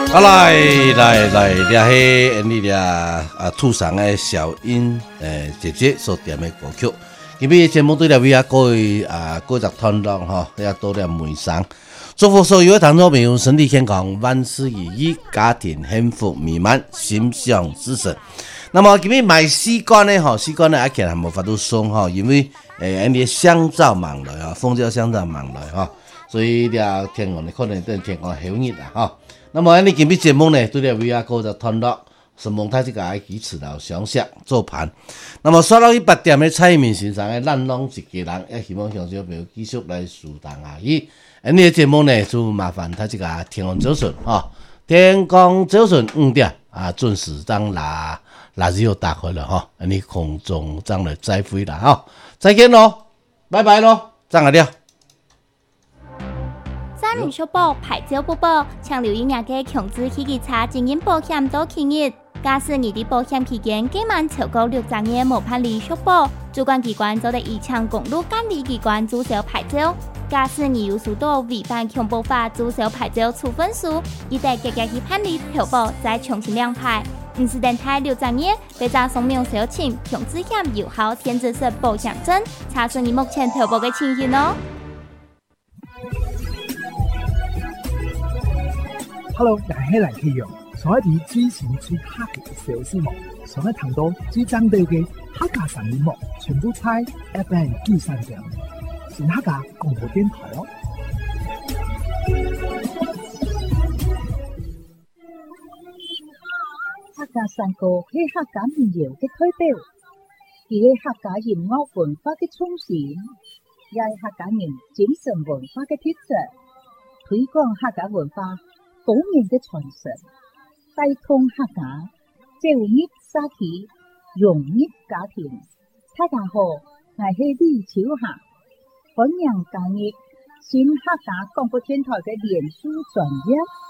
来，掠迄你掠兔上的小英姐姐所点的歌曲。今日节目对了为各位各集团长吼，也多点美声。祝福所有的听众朋友身体健康，万事如意，家庭幸福美满，心想事成。那么今日买时间呢？吼，时间呢，阿健还无法度送吼，因为你香皂忙来啊，蜂胶香皂忙来哈，所以了天空呢可能等天空好热啦哈。那么你今日节目呢，对了为各集团长。神蒙太这个爱支持到详细做盘，那么刷到去8点的蔡明先生的咱拢一家人，也希望乡亲朋友继续来舒谈下去。你的节目呢，就麻烦他这个天公早顺哈，天公早顺5点准时当拉日打开了哈，你空中当来再会了哈，再见咯，拜拜咯，张阿廖。 三人小宝牌照不保，请留意廿个强制去检查经营保险到期日。假使你的保险期间届满超过60年无办理续保，主管机关就得移请公路管理机关注销牌照。假使你有收到违反强保法注销牌照处分书，一得积极去办理投保，再重新亮牌。不是等待60年，被查送明申请强制险有效天资式保险证，查询你目前投保的情形哦。 Hello， 大家来去用。上一啲之前最客嘅小事幕，上一談到最爭地嘅客家神語幕，全部猜 FM93點，是客家廣播電台咯。 客家山歌係客家民謠嘅代表，佢係客家音樂文化嘅中心，也係客家人精神文化嘅特色，推廣客家文化多年嘅傳承。帶通客家照入社區，融入家庭。大家好，我係李秋霞，歡迎加入新客家廣播電台嘅臉書專頁。